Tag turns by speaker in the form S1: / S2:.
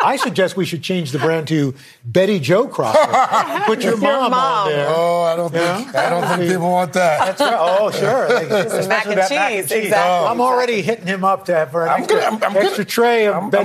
S1: I suggest we should change the brand to Betty Joe Crocker. Put your mom on there.
S2: Oh, I don't think people want that.
S1: That's right. Oh, sure.
S3: Mac and cheese. Exactly.
S1: I'm already hitting him up for an extra tray of Betty